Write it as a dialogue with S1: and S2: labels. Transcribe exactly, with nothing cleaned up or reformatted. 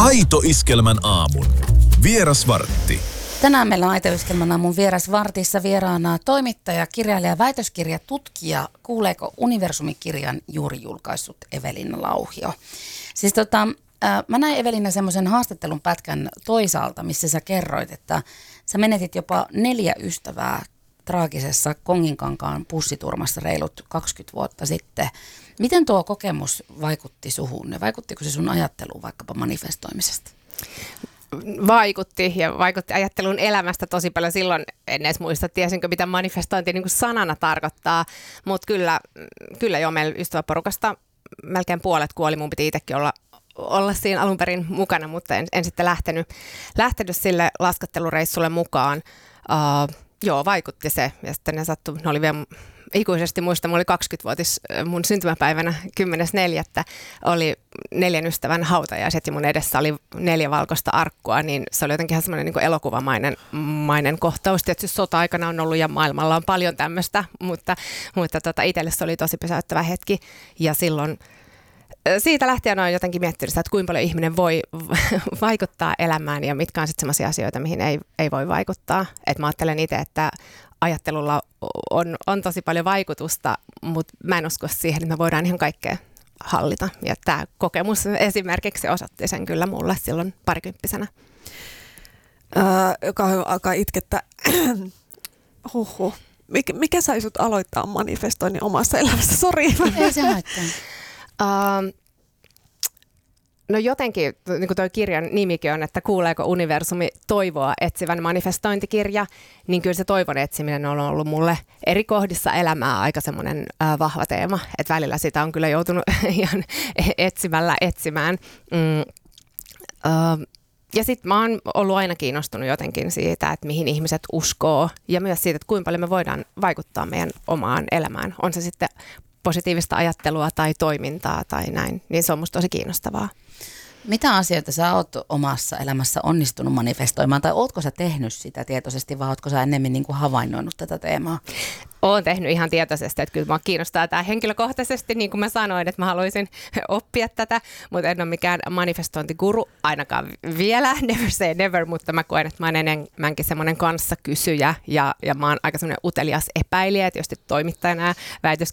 S1: Aito Iskelmän aamun. Vierasvartti.
S2: Tänään meillä on Aito Iskelmän aamun Vierasvartissa vieraana toimittaja, kirjailija, väitöskirjatutkija, Kuuleeko universumikirjan juuri julkaissut Evelina Lauhio. Siis tota, äh, mä näin Evelina semmoisen haastattelun pätkän toisaalta, missä sä kerroit, että sä menetit jopa neljä ystävää traagisessa Konginkankaan pussiturmassa reilut kaksikymmentä vuotta sitten. Miten tuo kokemus vaikutti suhun? Vaikuttiko se sun ajatteluun vaikkapa manifestoimisesta?
S3: Vaikutti ja vaikutti ajattelun elämästä tosi paljon. Silloin en edes muista, tiesinkö mitä manifestointi niin kuin sanana tarkoittaa, mutta kyllä, kyllä jo meillä ystäväporukasta melkein puolet kuoli. Mun piti itsekin olla, olla siinä alun perin mukana, mutta en, en sitten lähtenyt, lähtenyt sille laskettelureissulle mukaan. Uh, joo, vaikutti se ja sitten ne sattui, ne oli vielä ikuisesti muista, mulla oli kaksikymmentävuotis mun syntymäpäivänä kymmenes neljättä oli neljän ystävän hautajaiset ja mun edessä oli neljä valkoista arkkua, niin se oli jotenkin ihan semmoinen niin kuin elokuvamainen mainen kohtaus. Tietysti sota-aikana on ollut ja maailmalla on paljon tämmöistä, mutta, mutta tota, itselle se oli tosi pysäyttävä hetki ja silloin siitä lähtien olen jotenkin miettinyt sitä, että kuinka paljon ihminen voi vaikuttaa elämään ja mitkä on sitten sellaisia asioita, mihin ei, ei voi vaikuttaa. Et mä ajattelen itse, että ajattelulla on, on tosi paljon vaikutusta, mutta mä en usko siihen, että me voidaan ihan kaikkea hallita. Ja tämä kokemus esimerkiksi osoitti sen kyllä mulle silloin parikymppisenä.
S4: Öö, joka alkaa itkettää. Huhhuh. Mikä, mikä sai sut aloittaa manifestoinnin omassa elämässä? Sori.
S2: Ei se haittaa.
S3: Uh, no jotenkin, niin kuin toi kirjan nimikin on, että kuuleeko universumi toivoa etsivän manifestointikirja, niin kyllä se toivon etsiminen on ollut mulle eri kohdissa elämää aika semmoinen uh, vahva teema, että välillä sitä on kyllä joutunut ihan etsimällä etsimään. Mm, uh, ja sitten mä oon ollut aina kiinnostunut jotenkin siitä, että mihin ihmiset uskoo ja myös siitä, että kuinka paljon me voidaan vaikuttaa meidän omaan elämään. On se sitten positiivista ajattelua tai toimintaa tai näin, niin se on musta tosi kiinnostavaa.
S2: Mitä asioita sä oot omassa elämässä onnistunut manifestoimaan, tai ootko sä tehnyt sitä tietoisesti, vai ootko sä ennemmin niin kuin havainnoinut tätä teemaa?
S3: Oon tehnyt ihan tietoisesti, että kyllä mua kiinnostaa tämä henkilökohtaisesti, niin kuin mä sanoin, että mä haluaisin oppia tätä, mutta en ole mikään manifestointiguru, ainakaan vielä, never say never, mutta mä koen, että mä oon enemmänkin semmoinen kanssakysyjä ja, ja mä oon aika semmoinen utelias epäilijä, että jos toimittajana ja